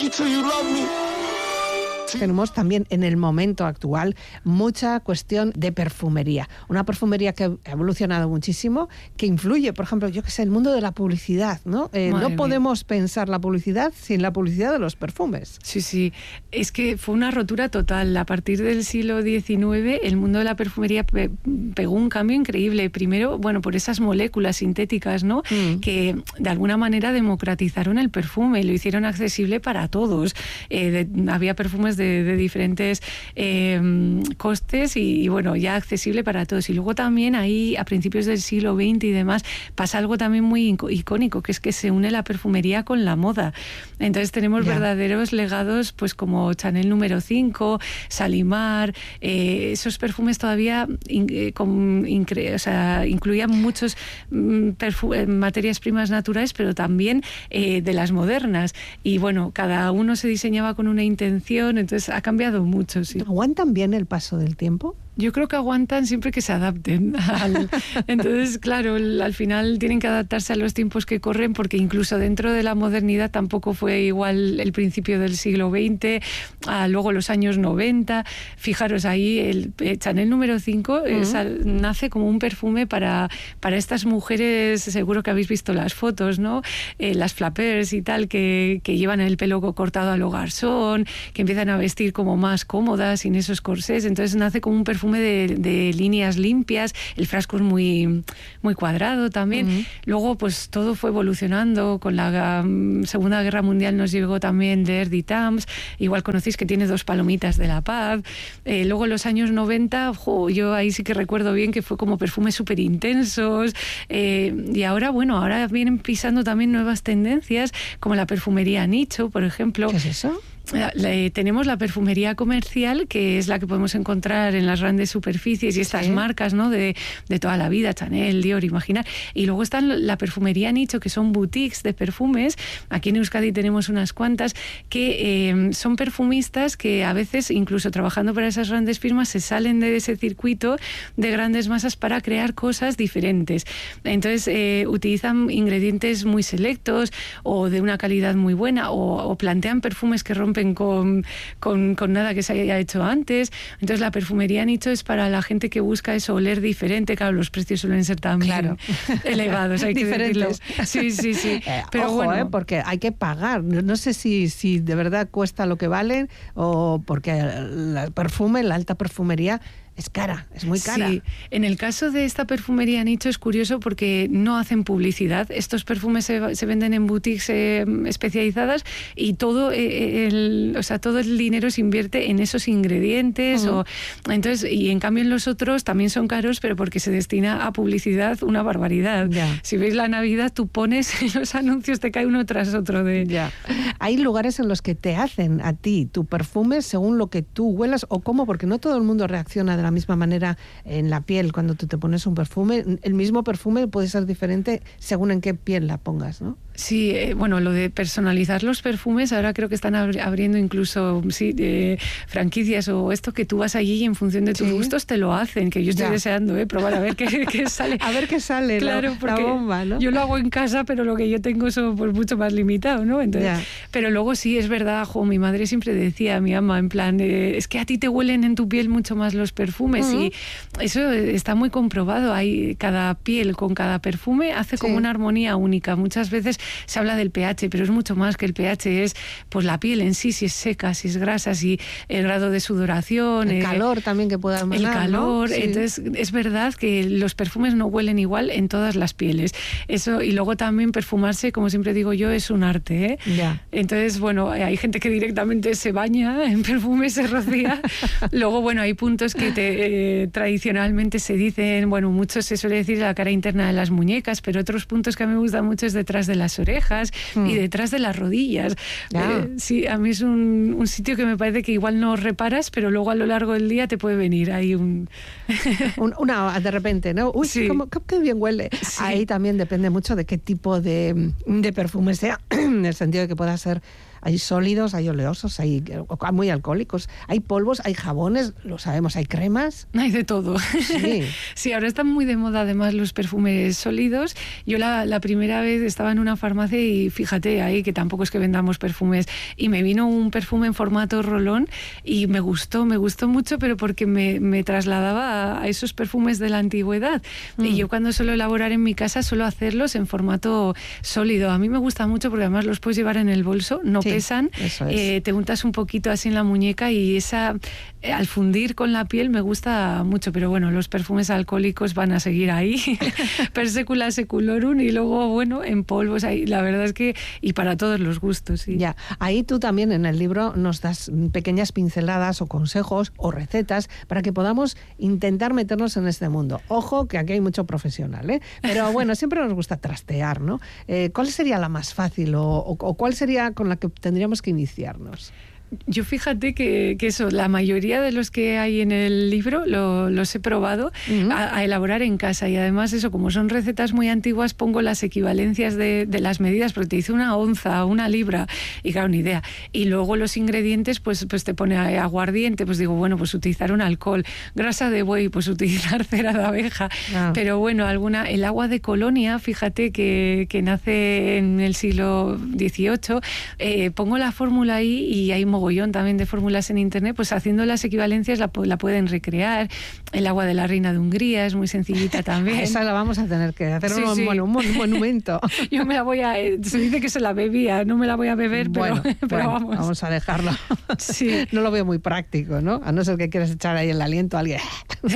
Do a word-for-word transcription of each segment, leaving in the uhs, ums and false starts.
till you love me. Tenemos también en el momento actual mucha cuestión de perfumería. Una perfumería que ha evolucionado muchísimo, que influye, por ejemplo, yo que sé, el mundo de la publicidad, ¿no? Eh, no podemos pensar la publicidad sin la publicidad de los perfumes. Sí, sí. Es que fue una rotura total. A partir del siglo diecinueve, el mundo de la perfumería pe- pegó un cambio increíble. Primero, bueno, por esas moléculas sintéticas, ¿no? Mm. Que de alguna manera democratizaron el perfume, lo hicieron accesible para todos. Eh, de, había perfumes de, de diferentes eh, costes y, y bueno, ya accesible para todos. Y luego también ahí, a principios del siglo veinte y demás, pasa algo también muy icónico, que es que se une la perfumería con la moda. Entonces tenemos yeah. verdaderos legados, pues como Chanel número cinco, Salimar, eh, esos perfumes todavía in, eh, con, incre, o sea, incluían muchos mm, perfu- materias primas naturales, pero también eh, de las modernas. Y bueno, cada uno se diseñaba con una intención, entonces ha cambiado mucho. Sí. ¿Aguantan bien el paso del tiempo? Yo creo que aguantan siempre que se adapten. Al, entonces, claro, al final tienen que adaptarse a los tiempos que corren, porque incluso dentro de la modernidad tampoco fue igual el principio del siglo veinte, a luego los años noventa. Fijaros, ahí el eh, Chanel número cinco uh-huh. es, nace como un perfume para, para estas mujeres, seguro que habéis visto las fotos, ¿no? Eh, las flapeurs y tal, que, que llevan el pelo cortado a lo garzón, que empiezan a vestir como más cómodas, sin esos corsés. Entonces nace como un perfume De, de líneas limpias, el frasco es muy, muy cuadrado también. Uh-huh. Luego, pues todo fue evolucionando. Con la um, Segunda Guerra Mundial nos llegó también de Air d'Itams, igual conocéis que tiene dos palomitas de la paz. Eh, luego en los años noventa, jo, yo ahí sí que recuerdo bien que fue como perfumes súper intensos. Eh, y ahora, bueno, ahora vienen pisando también nuevas tendencias, como la perfumería nicho, por ejemplo. ¿Qué es eso? Le, tenemos la perfumería comercial, que es la que podemos encontrar en las grandes superficies y estas sí. marcas, ¿no? de, de toda la vida, Chanel, Dior, Imaginar. Y luego están la perfumería nicho, que son boutiques de perfumes. Aquí en Euskadi tenemos unas cuantas que eh, son perfumistas que a veces, incluso trabajando para esas grandes firmas, se salen de ese circuito de grandes masas para crear cosas diferentes. Entonces eh, utilizan ingredientes muy selectos o de una calidad muy buena, o, o plantean perfumes que rompen Con, con, con nada que se haya hecho antes. Entonces la perfumería nicho es para la gente que busca eso, oler diferente. Claro, los precios suelen ser también claro. elevados, hay que decirlo. Sí, sí, sí. Eh, Pero ojo, bueno, eh, porque hay que pagar. No sé si, si de verdad cuesta lo que valen, o porque el perfume, la alta perfumería es cara, es muy cara. Sí, en el caso de esta perfumería nicho es curioso porque no hacen publicidad. Estos perfumes se, se venden en boutiques eh, especializadas y todo eh, el, o sea, todo el dinero se invierte en esos ingredientes. Uh-huh. o, entonces, y en cambio en los otros también son caros, pero porque se destina a publicidad una barbaridad. Ya. Si veis la Navidad, tú pones los anuncios, te cae uno tras otro. De... Ya. Hay lugares en los que te hacen a ti tu perfume según lo que tú huelas o cómo, porque no todo el mundo reacciona de la misma manera en la piel cuando tú te pones un perfume. El mismo perfume puede ser diferente según en qué piel la pongas, ¿no? Sí, eh, bueno, lo de personalizar los perfumes, ahora creo que están abriendo incluso sí, eh, franquicias o esto, que tú vas allí y en función de tus sí. gustos te lo hacen, que yo estoy ya. deseando eh, probar a ver qué, qué sale. A ver qué sale, claro, la, porque la bomba, ¿no? Yo lo hago en casa, pero lo que yo tengo es pues, mucho más limitado, ¿no? Entonces, pero luego sí, es verdad, jo, mi madre siempre decía, mi ama, en plan, eh, es que a ti te huelen en tu piel mucho más los perfumes uh-huh. y eso está muy comprobado. Hay cada piel con cada perfume hace sí. como una armonía única. Muchas veces se habla del pH, pero es mucho más que el pH, es pues la piel en sí, si es seca, si es grasa, si el grado de sudoración, el eh, calor también que pueda emanar, el calor, ¿no? Sí. Entonces es verdad que los perfumes no huelen igual en todas las pieles. Eso, y luego también perfumarse, como siempre digo yo, es un arte, ¿eh? Ya. Entonces, bueno, hay gente que directamente se baña en perfume, se rocía. Luego, bueno, hay puntos que te, eh, tradicionalmente se dicen, bueno, mucho se suele decir la cara interna de las muñecas, pero otros puntos que a mí me gustan mucho es detrás de las orejas mm. y detrás de las rodillas. Yeah. Eh, sí, a mí es un, un sitio que me parece que igual no reparas, pero luego a lo largo del día te puede venir ahí un... un una de repente, ¿no? Uy, sí. cómo, qué bien huele. Sí. Ahí también depende mucho de qué tipo de, de perfume sea, en el sentido de que pueda ser Hay sólidos, hay oleosos, hay muy alcohólicos, hay polvos, hay jabones, lo sabemos, hay cremas. Hay de todo. Sí. Sí, ahora están muy de moda además los perfumes sólidos. Yo la, la primera vez estaba en una farmacia y fíjate ahí que tampoco es que vendamos perfumes, y me vino un perfume en formato rolón y me gustó, me gustó mucho, pero porque me, me trasladaba a, a esos perfumes de la antigüedad. Mm. Y yo cuando suelo elaborar en mi casa suelo hacerlos en formato sólido. A mí me gusta mucho porque además los puedes llevar en el bolso, no sí, pesan, eso es. eh, te untas un poquito así en la muñeca y esa eh, al fundir con la piel me gusta mucho, pero bueno, los perfumes alcohólicos van a seguir ahí, per secula seculorum, y luego bueno, en polvos ahí, la verdad es que, y para todos los gustos. Sí. Ya, ahí tú también en el libro nos das pequeñas pinceladas o consejos o recetas para que podamos intentar meternos en este mundo. Ojo, que aquí hay mucho profesional, ¿eh? Pero bueno, siempre nos gusta trastear, ¿no? Eh, ¿Cuál sería la más fácil o, o, o cuál sería con la que tendríamos que iniciarnos? Yo fíjate que, que eso, la mayoría de los que hay en el libro lo, los he probado uh-huh. a, a elaborar en casa, y además eso, como son recetas muy antiguas, pongo las equivalencias de, de las medidas, porque te dice una onza, una libra, y claro, ni idea. Y luego los ingredientes, pues, pues te pone aguardiente, pues digo, bueno, pues utilizar un alcohol, grasa de buey, pues utilizar cera de abeja, ah. pero bueno, alguna, el agua de Colonia, fíjate que, que nace en el siglo dieciocho, eh, pongo la fórmula ahí y hay mogollón también de fórmulas en internet, pues haciendo las equivalencias la, la pueden recrear. El agua de la reina de Hungría es muy sencillita también. Esa la vamos a tener que hacer sí, un, sí. Bueno, un monumento. Yo me la voy a... Se dice que se la bebía, no me la voy a beber, bueno, pero, pero bueno, vamos. Vamos a dejarlo. Sí. No lo veo muy práctico, ¿no? A no ser que quieras echar ahí el aliento a alguien.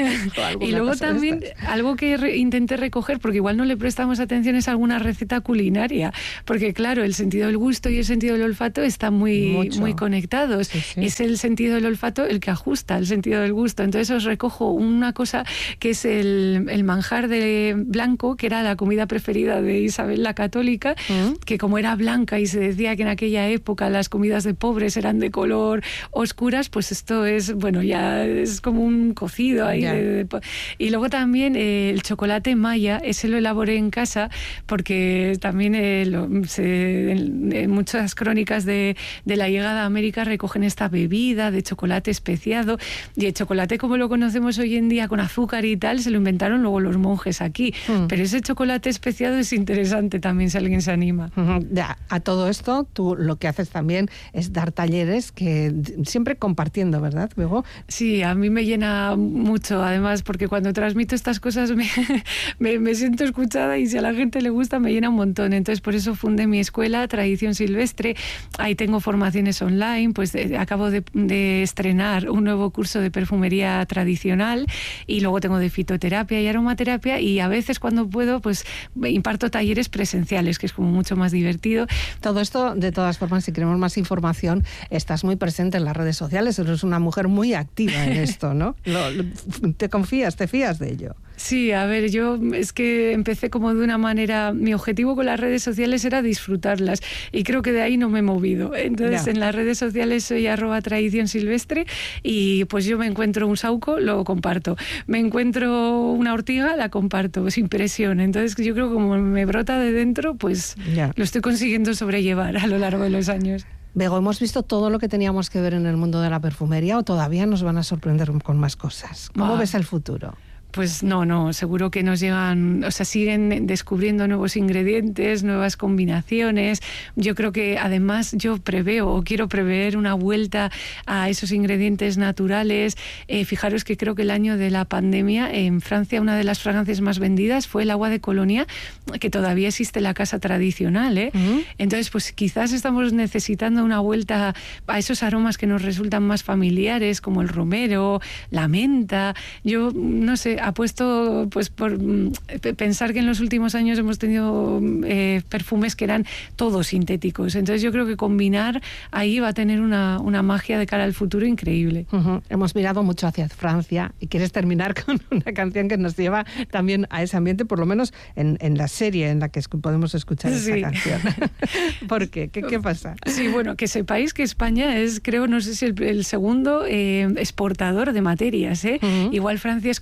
Y luego también algo que re, intenté recoger, porque igual no le prestamos atención, es alguna receta culinaria, porque claro, el sentido del gusto y el sentido del olfato están muy, muy conectados. Sí, sí. Es el sentido del olfato el que ajusta el sentido del gusto. Entonces os recojo una cosa que es el, el manjar de blanco, que era la comida preferida de Isabel la Católica, ¿Mm? Que como era blanca y se decía que en aquella época las comidas de pobres eran de color oscuras, pues esto es, bueno, ya es como un cocido ahí. De, de, de, y luego también eh, el chocolate maya, ese lo elaboré en casa porque también eh, lo, se, en, en muchas crónicas de, de la llegada a América recogen esta bebida de chocolate especiado, y el chocolate como lo conocemos hoy en día con azúcar y tal, se lo inventaron luego los monjes aquí, mm. pero ese chocolate especiado es interesante también si alguien se anima. Uh-huh. Ya, a todo esto tú lo que haces también es dar talleres, que siempre compartiendo, ¿verdad, Bego? Sí, a mí me llena mucho, además, porque cuando transmito estas cosas me, me, me siento escuchada, y si a la gente le gusta me llena un montón. Entonces por eso fundé mi escuela Tradición Silvestre, ahí tengo formaciones online, pues eh, acabo de, de estrenar un nuevo curso de perfumería tradicional, y luego tengo de fitoterapia y aromaterapia, y a veces cuando puedo pues imparto talleres presenciales, que es como mucho más divertido. Todo esto, de todas formas, si queremos más información, estás muy presente en las redes sociales, eres una mujer muy activa en esto, ¿no? Lo, lo, ¿Te confías, te fías de ello? Sí, a ver, yo es que empecé como de una manera, mi objetivo con las redes sociales era disfrutarlas, y creo que de ahí no me he movido. Entonces yeah. en las redes sociales soy arroba tradición silvestre, y pues yo me encuentro un sauco, lo comparto. Me encuentro una ortiga, la comparto, sin presión. Entonces yo creo que como me brota de dentro, pues yeah. lo estoy consiguiendo sobrellevar a lo largo de los años. Bego, ¿hemos visto todo lo que teníamos que ver en el mundo de la perfumería, o todavía nos van a sorprender con más cosas? ¿Cómo ah. ves el futuro? Pues no, no, seguro que nos llegan, o sea, siguen descubriendo nuevos ingredientes, nuevas combinaciones. Yo creo que además yo preveo o quiero prever una vuelta a esos ingredientes naturales. Eh, fijaros que creo que el año de la pandemia en Francia una de las fragancias más vendidas fue el agua de Colonia, que todavía existe la casa tradicional, ¿eh? Uh-huh. Entonces, pues quizás estamos necesitando una vuelta a esos aromas que nos resultan más familiares, como el romero, la menta. Yo no sé, apuesto pues por pensar que en los últimos años hemos tenido eh, perfumes que eran todos sintéticos. Entonces yo creo que combinar ahí va a tener una, una magia de cara al futuro increíble. Uh-huh. Hemos mirado mucho hacia Francia, y quieres terminar con una canción que nos lleva también a ese ambiente, por lo menos en, en la serie en la que escu- podemos escuchar esa sí. canción. ¿Por qué? qué? ¿Qué pasa? Sí, bueno, que sepáis que España es, creo, no sé si el, el segundo eh, exportador de materias, ¿eh? Uh-huh. Igual Francia es como un poco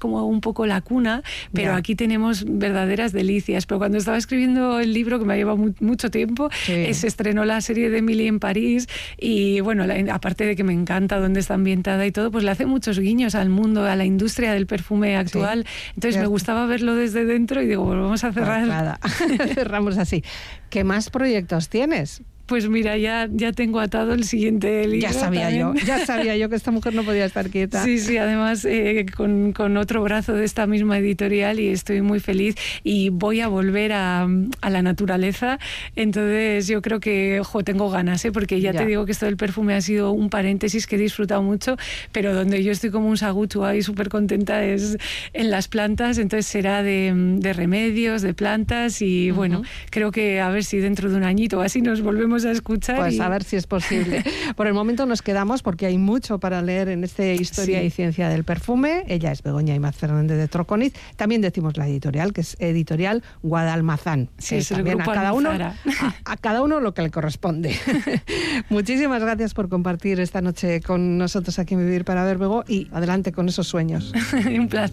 poco la cuna, pero ya. aquí tenemos verdaderas delicias. Pero cuando estaba escribiendo el libro, que me ha llevado mu- mucho tiempo, Sí. eh, se estrenó la serie de Emily en París y bueno, la, aparte de que me encanta dónde está ambientada y todo, pues le hace muchos guiños al mundo, a la industria del perfume actual. Sí, Entonces cierto. me gustaba verlo desde dentro y digo, bueno, vamos a cerrar. Pues nada, cerramos así. ¿Qué más proyectos tienes? Pues mira, ya, ya tengo atado el siguiente libro. Ya sabía también. yo, ya sabía yo que esta mujer no podía estar quieta. Sí, sí, además eh, con, con otro brazo de esta misma editorial y estoy muy feliz y voy a volver a, a la naturaleza. Entonces yo creo que, ojo, tengo ganas, ¿eh? Porque ya, Ya. te digo que esto del perfume ha sido un paréntesis que he disfrutado mucho, pero donde yo estoy como un sagucho ahí súper contenta es en las plantas, entonces será de, de remedios, de plantas y Ujú. bueno, creo que a ver si dentro de un añito o así nos volvemos a escuchar. Pues y... a ver si es posible. Por el momento nos quedamos porque hay mucho para leer en este Historia Sí. y Ciencia del Perfume. Ella es Begoña Imaz Fernández de Troconiz. También decimos la editorial, que es Editorial Guadalmazán. Sí, que es el también a grupo cada uno Almazara. a, a cada uno lo que le corresponde. Muchísimas gracias por compartir esta noche con nosotros aquí en Vivir para Ver, Bego, y adelante con esos sueños. un placer.